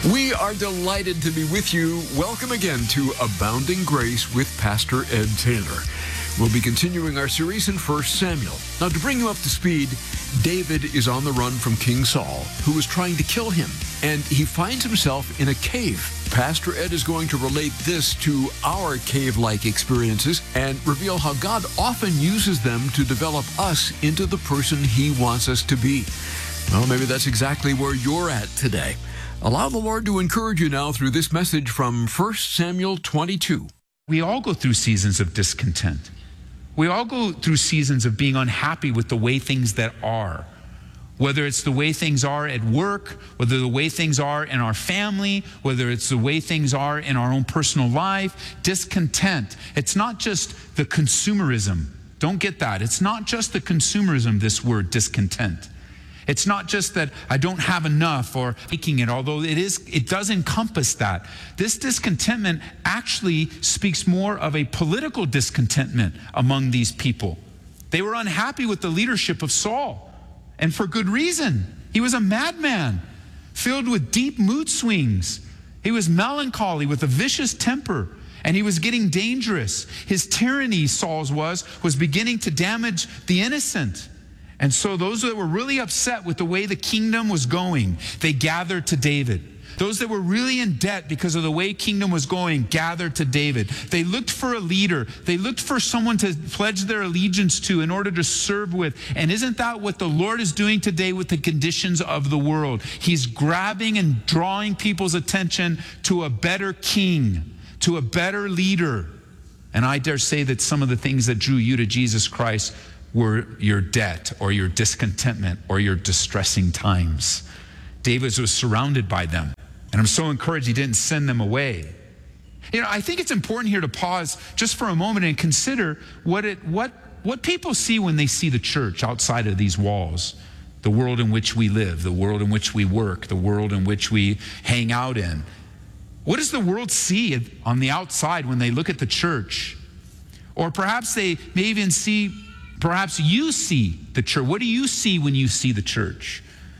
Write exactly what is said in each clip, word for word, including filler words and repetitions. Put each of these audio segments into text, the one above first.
We are delighted to be with you. Welcome again to Abounding Grace with Pastor Ed Taylor. We'll be continuing our series in First Samuel. Now, to bring you up to speed, David is on the run from King Saul, who is trying to kill him, and he finds himself in a cave. Pastor Ed is going to relate this to our cave-like experiences and reveal how God often uses them to develop us into the person he wants us to be. Well, maybe that's exactly where you're at today. Allow the Lord to encourage you now through this message from First Samuel twenty-two. We all go through seasons of discontent. We all go through seasons of being unhappy with the way things that are. Whether it's the way things are at work, whether the way things are in our family, whether it's the way things are in our own personal life, discontent. It's not just the consumerism. Don't get that. It's not just the consumerism, this word discontent. It's not just that I don't have enough or making it, although it is, it does encompass that. This discontentment actually speaks more of a political discontentment among these people. They were unhappy with the leadership of Saul, and for good reason. He was a madman, filled with deep mood swings. He was melancholy with a vicious temper, and he was getting dangerous. His tyranny, Saul's was, was beginning to damage the innocent. And so those that were really upset with the way the kingdom was going, they gathered to David. Those that were really in debt because of the way kingdom was going gathered to David. They looked for a leader. They looked for someone to pledge their allegiance to in order to serve with. And isn't that what the Lord is doing today with the conditions of the world? He's grabbing and drawing people's attention to a better king, to a better leader. And I dare say that some of the things that drew you to Jesus Christ were your debt or your discontentment or your distressing times. David was surrounded by them. And I'm so encouraged he didn't send them away. You know, I think it's important here to pause just for a moment and consider what it what what people see when they see the church outside of these walls. The world in which we live, the world in which we work, the world in which we hang out in. What does the world see on the outside when they look at the church? Or perhaps they may even see Perhaps you see the church. What do you see when you see the church?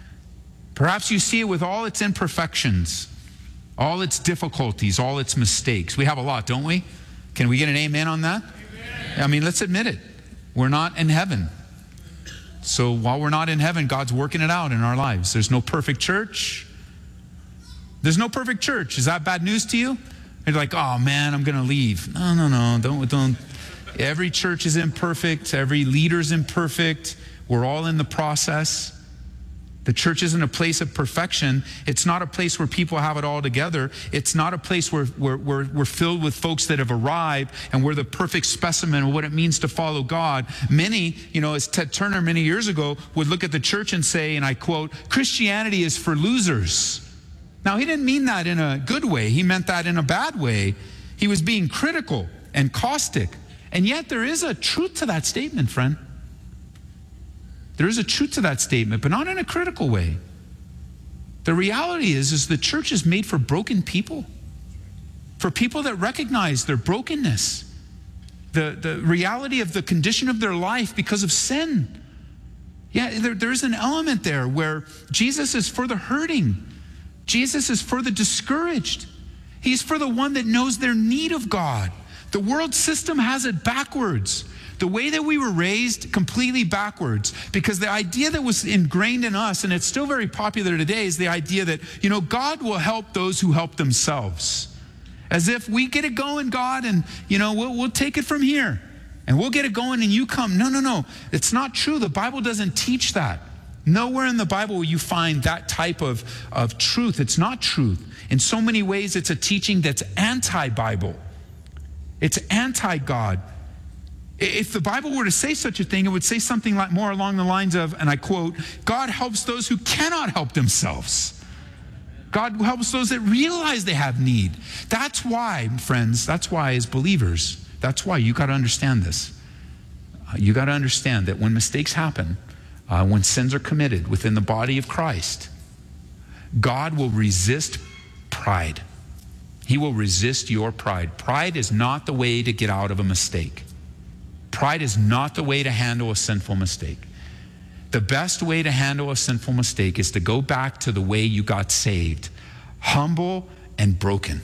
Perhaps you see it with all its imperfections, all its difficulties, all its mistakes. We have a lot, don't we? Can we get an amen on that? Amen. I mean, let's admit it. We're not in heaven. So while we're not in heaven, God's working it out in our lives. There's no perfect church. There's no perfect church. Is that bad news to you? You're like, oh man, I'm going to leave. No, no, no, don't, don't. Every church is imperfect. Every leader's imperfect. We're all in the process. The church isn't a place of perfection. It's not a place where people have it all together. It's not a place where, where, where we're filled with folks that have arrived and we're the perfect specimen of what it means to follow God. Many, you know, as Ted Turner many years ago would look at the church and say, and I quote, Christianity is for losers. Now, he didn't mean that in a good way. He meant that in a bad way. He was being critical and caustic. And yet there is a truth to that statement, friend. There is a truth to that statement, but not in a critical way. The reality is, is the church is made for broken people, for people that recognize their brokenness, the, the reality of the condition of their life because of sin. Yeah, there, there is an element there where Jesus is for the hurting. Jesus is for the discouraged. He's for the one that knows their need of God. The world system has it backwards. The way that we were raised, completely backwards. Because the idea that was ingrained in us, and it's still very popular today, is the idea that, you know, God will help those who help themselves. As if we get it going, God, and, you know, we'll, we'll take it from here. And we'll get it going and you come. No, no, no. It's not true. The Bible doesn't teach that. Nowhere in the Bible will you find that type of, of truth. It's not truth. In so many ways, it's a teaching that's anti-Bible. It's anti-God. If the Bible were to say such a thing, it would say something like more along the lines of, and I quote, God helps those who cannot help themselves. God helps those that realize they have need. That's why, friends, that's why as believers, that's why you got to understand this. Uh, you got to understand that when mistakes happen, uh, when sins are committed within the body of Christ, God will resist pride. He will resist your pride. Pride is not the way to get out of a mistake. Pride is not the way to handle a sinful mistake. The best way to handle a sinful mistake is to go back to the way you got saved. humble and broken.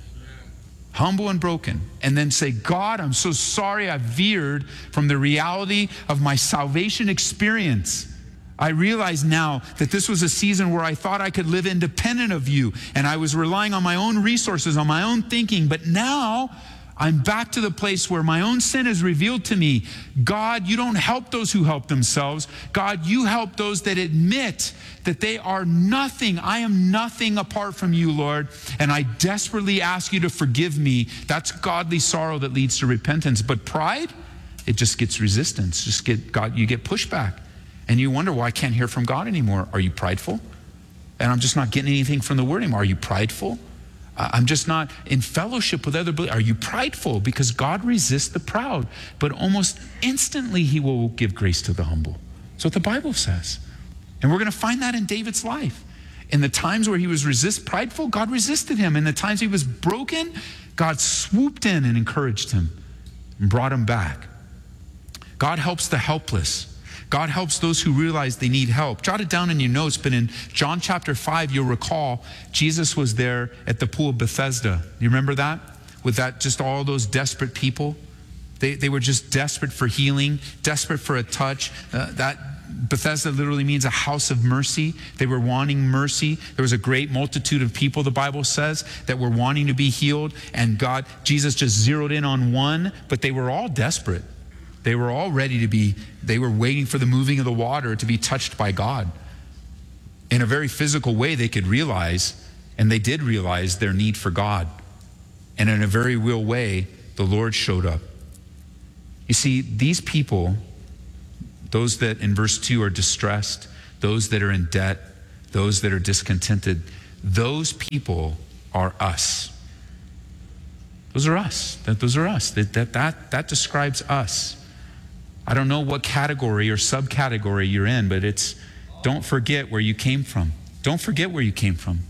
Humble and broken. And then say, God, I'm so sorry I veered from the reality of my salvation experience. I realize now that this was a season where I thought I could live independent of you, and I was relying on my own resources, on my own thinking. But now I'm back to the place where my own sin is revealed to me. God, you don't help those who help themselves. God, you help those that admit that they are nothing. I am nothing apart from you, Lord. And I desperately ask you to forgive me. That's godly sorrow that leads to repentance. But pride, it just gets resistance. Just get God, you get pushback. And you wonder, well, I can't hear from God anymore. Are you prideful? And I'm just not getting anything from the word anymore. Are you prideful? I'm just not in fellowship with other believers. Are you prideful? Because God resists the proud, but almost instantly he will give grace to the humble. That's what the Bible says. And we're going to find that in David's life. In the times where he was resist prideful, God resisted him. In the times he was broken, God swooped in and encouraged him and brought him back. God helps the helpless. God helps those who realize they need help. Jot it down in your notes, but in John chapter five, you'll recall Jesus was there at the pool of Bethesda. You remember that? With that, just all those desperate people. They, they were just desperate for healing, desperate for a touch. Uh, that Bethesda literally means a house of mercy. They were wanting mercy. There was a great multitude of people, the Bible says, that were wanting to be healed. And God, Jesus just zeroed in on one, but they were all desperate. They were all ready to be, they were waiting for the moving of the water to be touched by God. In a very physical way, they could realize, and they did realize their need for God. And in a very real way, the Lord showed up. You see, these people, those that in verse two are distressed, those that are in debt, those that are discontented, those people are us. Those are us. That, those are us. That, that, that, that describes us. I don't know what category or subcategory you're in, but it's, don't forget where you came from. Don't forget where you came from.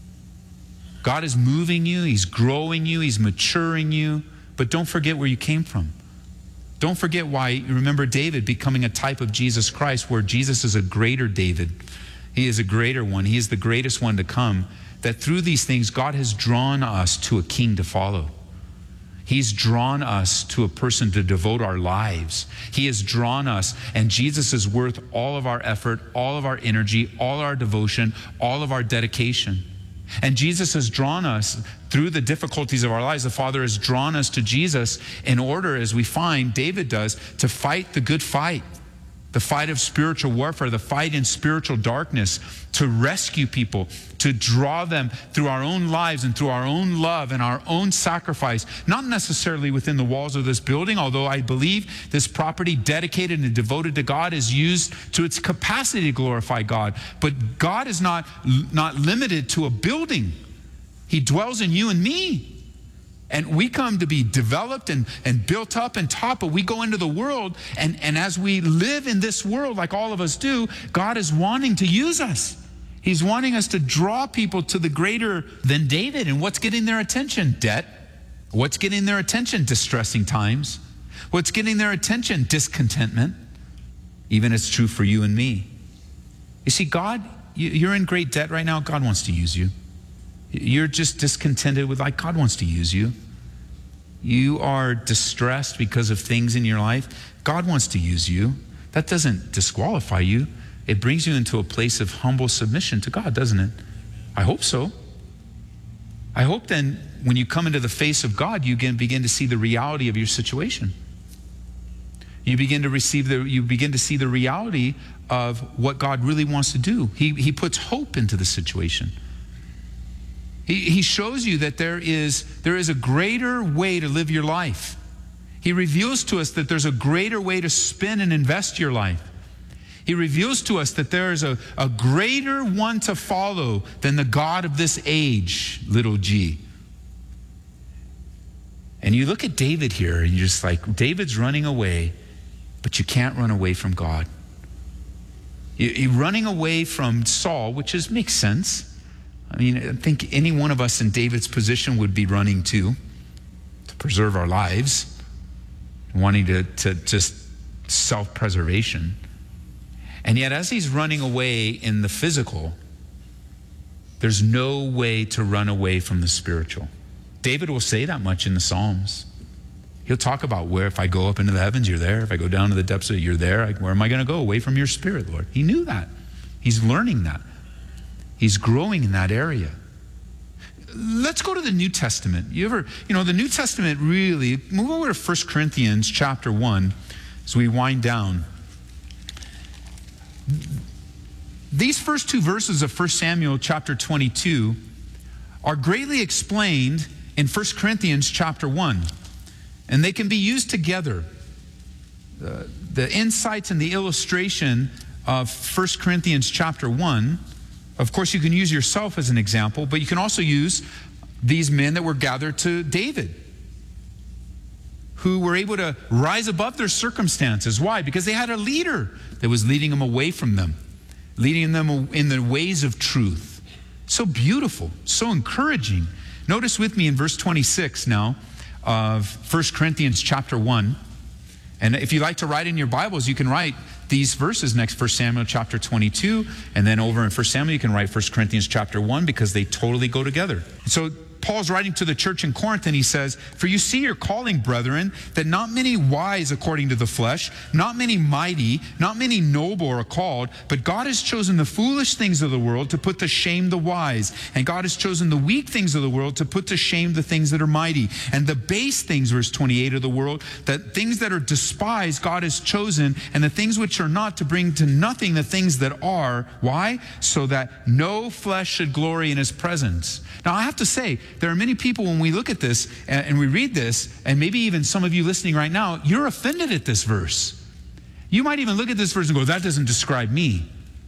God is moving you. He's growing you. He's maturing you. But don't forget where you came from. Don't forget why, you remember David becoming a type of Jesus Christ, where Jesus is a greater David. He is a greater one. He is the greatest one to come. That through these things, God has drawn us to a king to follow. He's drawn us to a person to devote our lives. He has drawn us, and Jesus is worth all of our effort, all of our energy, all our devotion, all of our dedication. And Jesus has drawn us through the difficulties of our lives. The Father has drawn us to Jesus in order, as we find David does, to fight the good fight. The fight of spiritual warfare, the fight in spiritual darkness, to rescue people, to draw them through our own lives and through our own love and our own sacrifice, not necessarily within the walls of this building, although I believe this property dedicated and devoted to God is used to its capacity to glorify God. But God is not, not limited to a building. He dwells in you and me. And we come to be developed and, and built up and taught, but we go into the world, and, and as we live in this world, like all of us do, God is wanting to use us. He's wanting us to draw people to the greater than David. And what's getting their attention? Debt. What's getting their attention? Distressing times. What's getting their attention? Discontentment. Even it's true for you and me. You see, God, you're in great debt right now. God wants to use you. You're just discontented with life. God wants to use you. You are distressed because of things in your life. God wants to use you. That doesn't disqualify you. It brings you into a place of humble submission to God, doesn't it? I hope so. I hope then when you come into the face of God, you can begin to see the reality of your situation. You begin to receive the, you begin to see the reality of what God really wants to do. He, he puts hope into the situation. He, he shows you that there is, there is a greater way to live your life. He reveals to us that there's a greater way to spend and invest your life. He reveals to us that there is a, a greater one to follow than the God of this age, little g. And you look at David here, and you're just like, David's running away, but you can't run away from God. You, you're running away from Saul, which is, makes sense. I mean, I think any one of us in David's position would be running too, to preserve our lives, wanting to, to just self-preservation. And yet as he's running away in the physical, There's no way to run away from the spiritual. David will say that much in the Psalms. He'll talk about where if I go up into the heavens, you're there. If I go down to the depths of it, you're there. Where am I going to go? Away from your spirit, Lord. He knew that. He's learning that. He's growing in that area. Let's go to the New Testament. You ever, you know, the New Testament really, move over to First Corinthians chapter one as we wind down. These first two verses of First Samuel chapter twenty-two are greatly explained in First Corinthians chapter one. And they can be used together. The, the insights and the illustration of First Corinthians chapter one, of course you can use yourself as an example, but you can also use these men that were gathered to David, who were able to rise above their circumstances. Why? Because they had a leader that was leading them away from them, leading them in the ways of truth. So beautiful, so encouraging. Notice with me in verse twenty-six now of First Corinthians chapter one. And if you like to write in your Bibles, you can write these verses next, First Samuel chapter twenty-two, and then over in First Samuel you can write First Corinthians chapter one, because they totally go together. So Paul's writing to the church in Corinth, and he says, "For you see your calling, brethren, that not many wise according to the flesh, not many mighty, not many noble are called, but God has chosen the foolish things of the world to put to shame the wise. And God has chosen the weak things of the world to put to shame the things that are mighty. And the base things," verse twenty-eight, "of the world, that things that are despised God has chosen, and the things which are not, to bring to nothing the things that are." Why? "So that no flesh should glory in his presence." Now I have to say, there are many people, when we look at this and, and we read this, and maybe even some of you listening right now, you're offended at this verse. You might even look at this verse and go, "That doesn't describe me."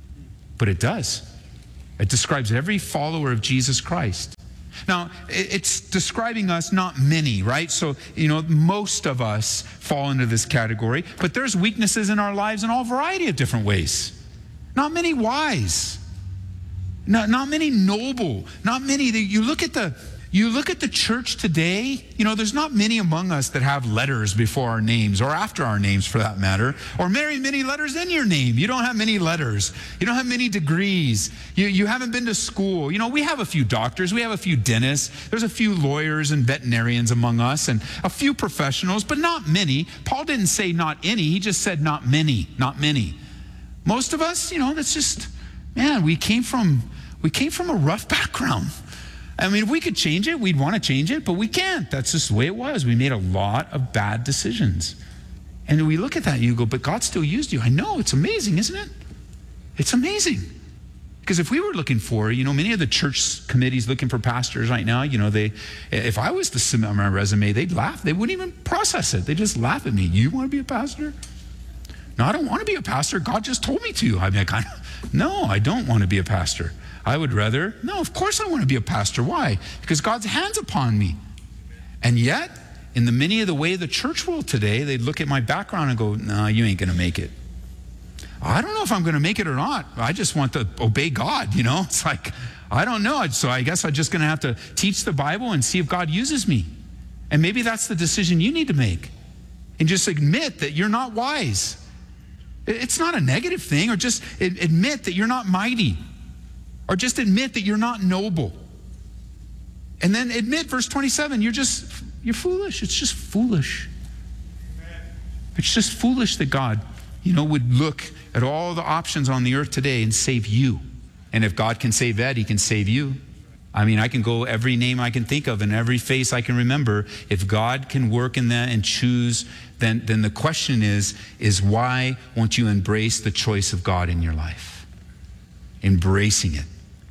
But it does. It describes every follower of Jesus Christ. Now, it's describing us, not many, right? So, you know, most of us fall into this category, but there's weaknesses in our lives in all variety of different ways. Not many wise. Not, not many noble, not many. You look at the you look at the church today, you know, there's not many among us that have letters before our names, or after our names for that matter, or very many letters in your name. You don't have many letters. You don't have many degrees. You, you haven't been to school. You know, we have a few doctors, we have a few dentists, there's a few lawyers and veterinarians among us, and a few professionals, but not many. Paul didn't say not any, he just said not many, not many. Most of us, you know, that's just, man, we came from We came from a rough background. I mean, if we could change it, we'd want to change it, but we can't. That's just the way it was. We made a lot of bad decisions. And we look at that and you go, "But God still used you." I know, it's amazing, isn't it? It's amazing. Because if we were looking for, you know, many of the church committees looking for pastors right now, you know, they, if I was to submit my resume, they'd laugh. They wouldn't even process it. They'd just laugh at me. "You want to be a pastor?" "No, I don't want to be a pastor. God just told me to." I mean, I kind of, no, I don't want to be a pastor. I would rather, no, of course I want to be a pastor. Why? Because God's hand's upon me. And yet, in the many of the way of the church world today, they'd look at my background and go, "No, you ain't going to make it." I don't know if I'm going to make it or not. I just want to obey God, you know. It's like, I don't know. So I guess I'm just going to have to teach the Bible and see if God uses me. And maybe that's the decision you need to make. And just admit that you're not wise. It's not a negative thing, or just admit that you're not mighty. Or just admit that you're not noble. And then admit, verse twenty-seven, you're just, you're foolish. It's just foolish. Amen. It's just foolish that God, you know, would look at all the options on the earth today and save you. And if God can save Ed, he can save you. I mean, I can go every name I can think of and every face I can remember. If God can work in that and choose, then, then the question is, is why won't you embrace the choice of God in your life? Embracing it.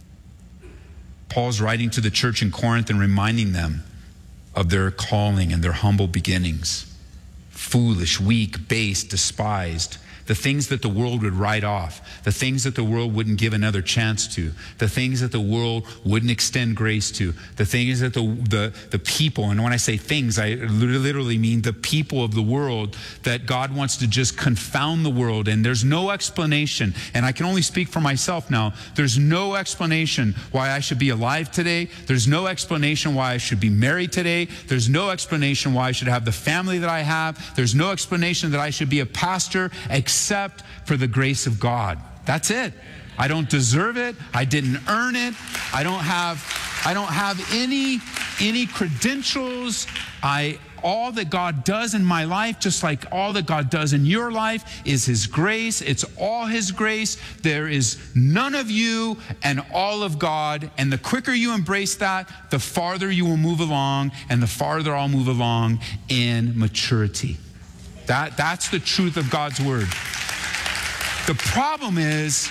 Paul's writing to the church in Corinth and reminding them of their calling and their humble beginnings. Foolish, weak, base, despised. The things that the world would write off. The things that the world wouldn't give another chance to. The things that the world wouldn't extend grace to. The things that the, the, the people, and when I say things, I literally mean the people of the world, that God wants to just confound the world. And there's no explanation, and I can only speak for myself now, there's no explanation why I should be alive today. There's no explanation why I should be married today. There's no explanation why I should have the family that I have. There's no explanation that I should be a pastor, except for the grace of God. That's it. I don't deserve it. I didn't earn it. I don't have, I don't have any, any credentials. I, all that God does in my life, just like all that God does in your life, is His grace. It's all His grace. There is none of you and all of God. And the quicker you embrace that, the farther you will move along, and the farther I'll move along in maturity. That, that's the truth of God's word. The problem is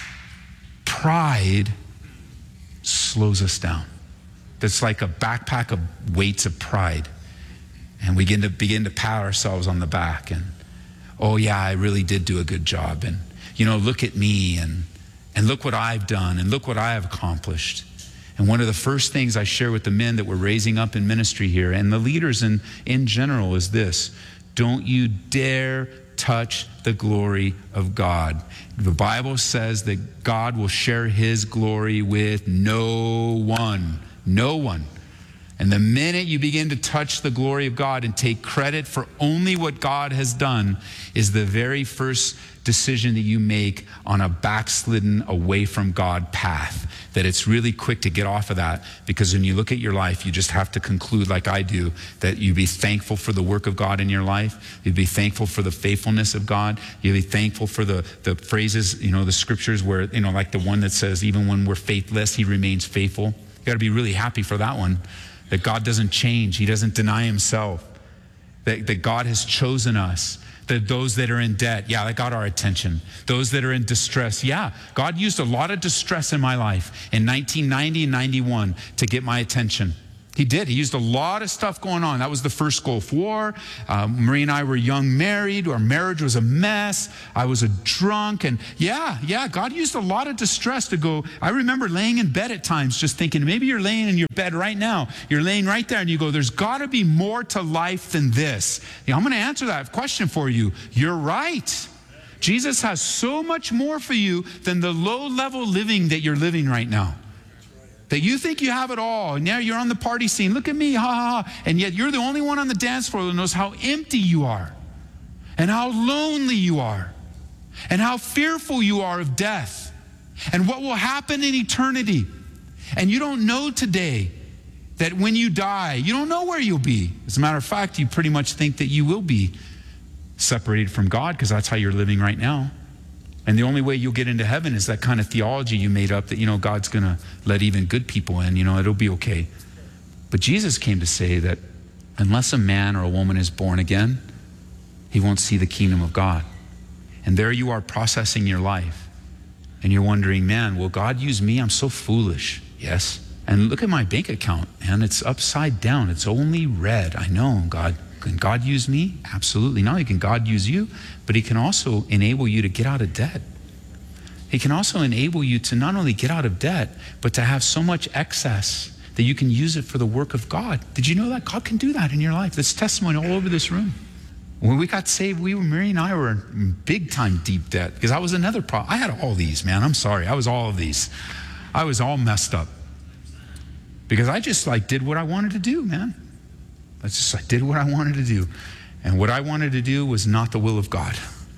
pride slows us down. That's like a backpack of weights of pride. And we begin to begin to pat ourselves on the back and, oh yeah, I really did do a good job. And, you know, look at me and, and look what I've done and look what I have accomplished. And one of the first things I share with the men that we're raising up in ministry here and the leaders in, in general is this: don't you dare touch the glory of God. The Bible says that God will share His glory with no one. No one. And the minute you begin to touch the glory of God and take credit for only what God has done is the very first decision that you make on a backslidden, away from God path. That it's really quick to get off of that, because when you look at your life, you just have to conclude, like I do, that you be thankful for the work of God in your life. You'd be thankful for the faithfulness of God. You'd be thankful for the, the phrases, you know, the scriptures where, you know, like the one that says, even when we're faithless, He remains faithful. You got to be really happy for that one. That God doesn't change. He doesn't deny Himself. That, that God has chosen us. That those that are in debt, yeah, that got our attention. Those that are in distress, yeah, God used a lot of distress in my life in nineteen ninety and ninety-one to get my attention. He did. He used a lot of stuff going on. That was the first Gulf War. Um, Marie and I were young married. Our marriage was a mess. I was a drunk. And yeah, yeah, God used a lot of distress to go. I remember laying in bed at times just thinking, maybe you're laying in your bed right now. You're laying right there and you go, there's got to be more to life than this. Yeah, I'm going to answer that question for you. You're right. Jesus has so much more for you than the low-level living that you're living right now. That you think you have it all, and now you're on the party scene. Look at me, ha, ha, ha. And yet you're the only one on the dance floor that knows how empty you are, and how lonely you are, and how fearful you are of death, and what will happen in eternity. And you don't know today that when you die, you don't know where you'll be. As a matter of fact, you pretty much think that you will be separated from God, because that's how you're living right now. And the only way you'll get into heaven is that kind of theology you made up that, you know, God's going to let even good people in, you know, it'll be okay. But Jesus came to say that unless a man or a woman is born again, he won't see the kingdom of God. And there you are processing your life. And you're wondering, man, will God use me? I'm so foolish. Yes. And look at my bank account, man. It's upside down. It's only red. I know, God. Can God use me? Absolutely. Not only can God use you, but He can also enable you to get out of debt. He can also enable you to not only get out of debt, but to have so much excess that you can use it for the work of God. Did you know that? God can do that in your life. There's testimony all over this room. When we got saved, we were, Mary and I were in big time deep debt, because I was another problem. I had all these, man. I'm sorry. I was all of these. I was all messed up. Because I just like did what I wanted to do, man. I just I did what I wanted to do. And what I wanted to do was not the will of God.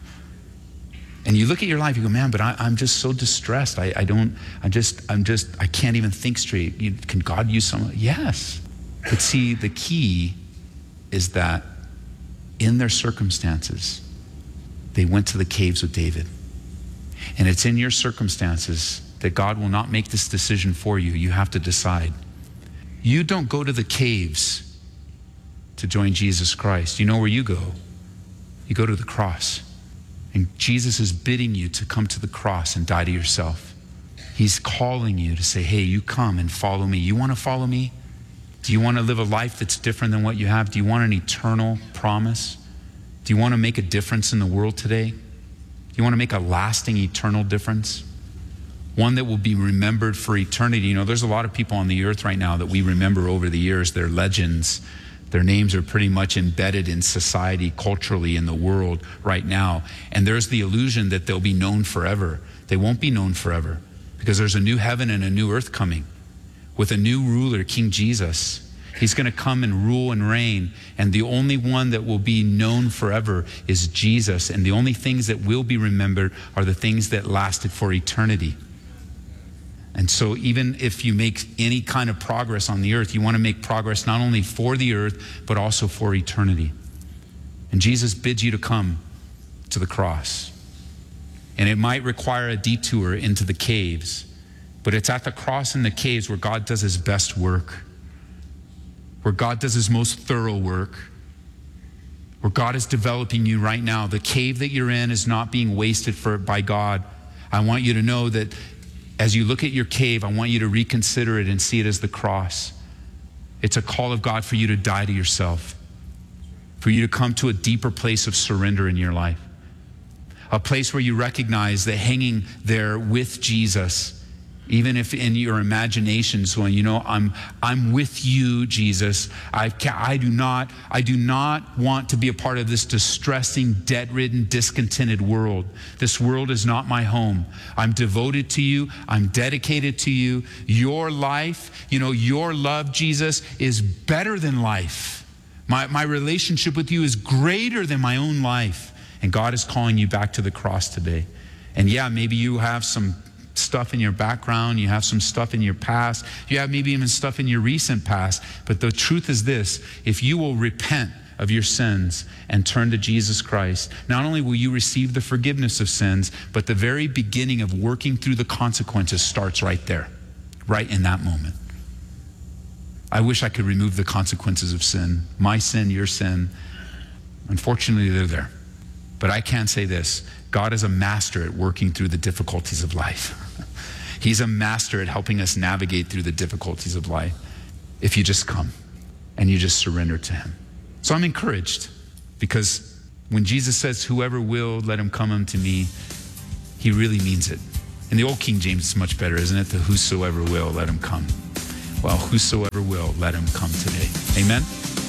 And you look at your life, you go, man, but I, I'm just so distressed. I, I don't, I just, I'm just, I can't even think straight. You, can God use someone? Yes. But see, the key is that in their circumstances, they went to the caves with David. And it's in your circumstances that God will not make this decision for you. You have to decide. You don't go to the caves to join Jesus Christ. You know where you go? You go to the cross. And Jesus is bidding you to come to the cross and die to yourself. He's calling you to say, hey, you come and follow me. You want to follow me? Do you want to live a life that's different than what you have? Do you want an eternal promise? Do you want to make a difference in the world today? Do you want to make a lasting, eternal difference? One that will be remembered for eternity. You know, there's a lot of people on the earth right now that we remember over the years. They're legends. Their names are pretty much embedded in society, culturally, in the world right now. And there's the illusion that they'll be known forever. They won't be known forever, because there's a new heaven and a new earth coming with a new ruler, King Jesus. He's going to come and rule and reign. And the only one that will be known forever is Jesus. And the only things that will be remembered are the things that lasted for eternity. And so even if you make any kind of progress on the earth, you want to make progress not only for the earth, but also for eternity. And Jesus bids you to come to the cross. And it might require a detour into the caves, but it's at the cross and the caves where God does his best work, where God does his most thorough work, where God is developing you right now. The cave that you're in is not being wasted for by God. I want you to know that as you look at your cave, I want you to reconsider it and see it as the cross. It's a call of God for you to die to yourself, for you to come to a deeper place of surrender in your life, a place where you recognize that hanging there with Jesus, even if in your imaginations going, you know, I'm I'm with you, Jesus. I I do not I do not want to be a part of this distressing, debt-ridden, discontented world. This world is not my home. I'm devoted to you. I'm dedicated to you. Your life, you know, your love, Jesus, is better than life. My my relationship with you is greater than my own life. And God is calling you back to the cross today. And yeah, maybe you have some stuff in your background, you have some stuff in your past, you have maybe even stuff in your recent past, but the truth is this: if you will repent of your sins and turn to Jesus Christ, not only will you receive the forgiveness of sins, but the very beginning of working through the consequences starts right there, right in that moment. I wish I could remove the consequences of sin, my sin, your sin. Unfortunately, they're there. But I can say this: God is a master at working through the difficulties of life. He's a master at helping us navigate through the difficulties of life if you just come and you just surrender to him. So I'm encouraged, because when Jesus says, whoever will, let him come unto me, he really means it. In the old King James, it's much better, isn't it? The whosoever will, let him come. Well, whosoever will, let him come today. Amen?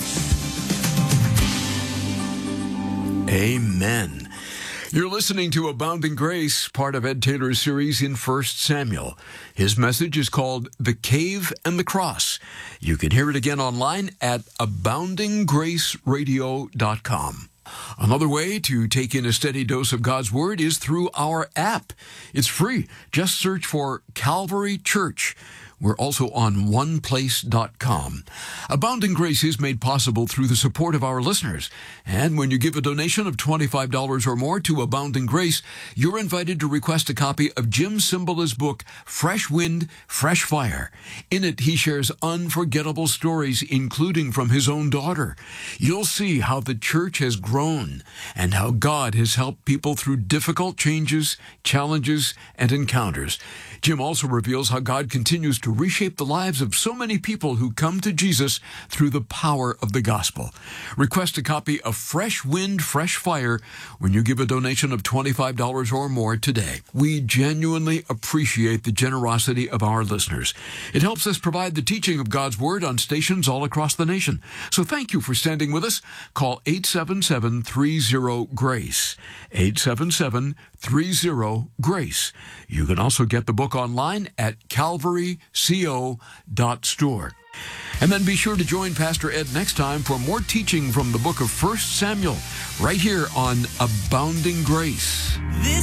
Amen. You're listening to Abounding Grace, part of Ed Taylor's series in First Samuel. His message is called The Cave and the Cross. You can hear it again online at abounding grace radio dot com. Another way to take in a steady dose of God's Word is through our app. It's free. Just search for Calvary Church. We're also on one place dot com. Abounding Grace is made possible through the support of our listeners. And when you give a donation of twenty-five dollars or more to Abounding Grace, you're invited to request a copy of Jim Cymbala's book, Fresh Wind, Fresh Fire. In it, he shares unforgettable stories, including from his own daughter. You'll see how the church has grown and how God has helped people through difficult changes, challenges, and encounters. Jim also reveals how God continues to reshape the lives of so many people who come to Jesus through the power of the gospel. Request a copy of Fresh Wind, Fresh Fire when you give a donation of twenty-five dollars or more today. We genuinely appreciate the generosity of our listeners. It helps us provide the teaching of God's Word on stations all across the nation. So thank you for standing with us. Call eight seven seven, three zero, GRACE. eight seven seven, three zero, GRACE. You can also get the book online at calvary co dot store. And then be sure to join Pastor Ed next time for more teaching from the book of First Samuel, right here on Abounding Grace. This